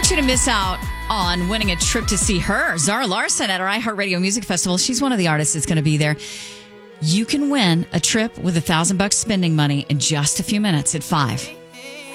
want you to miss out on winning a trip to see her, Zara Larsson, at our iHeartRadio Music Festival. She's one of the artists that's going to be there. You can win a trip with $1,000 spending money in just a few minutes at 5.